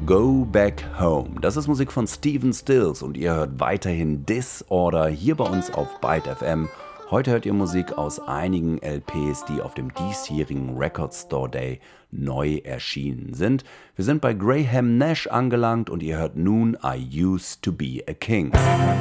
Go Back Home. Das ist Musik von Stephen Stills und ihr hört weiterhin Disorder hier bei uns auf Byte FM. Heute hört ihr Musik aus einigen LPs, die auf dem diesjährigen Record Store Day neu erschienen sind. Wir sind bei Graham Nash angelangt und ihr hört nun I Used to Be a King.